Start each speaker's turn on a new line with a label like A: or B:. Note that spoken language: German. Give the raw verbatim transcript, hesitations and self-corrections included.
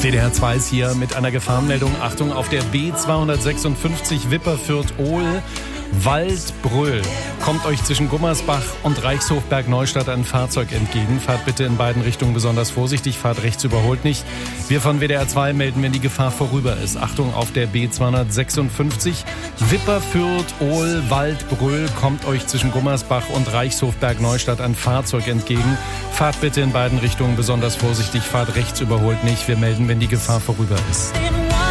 A: W D R zwei ist hier mit einer Gefahrenmeldung. Achtung, auf der B zweihundertsechsundfünfzig Wipperfürth-Ohl, Waldbröl. Kommt euch zwischen Gummersbach und Reichshof-Bergneustadt ein Fahrzeug entgegen. Fahrt bitte in beiden Richtungen besonders vorsichtig. Fahrt rechts, überholt nicht. Wir von W D R zwei melden, wenn die Gefahr vorüber ist. Achtung, auf der B zweihundertsechsundfünfzig Wipperfürth-Ohl, Waldbröl. Kommt euch zwischen Gummersbach und Reichshof-Bergneustadt ein Fahrzeug entgegen. Fahrt bitte in beiden Richtungen besonders vorsichtig. Fahrt rechts, überholt nicht. Wir melden, wenn die Gefahr vorüber ist.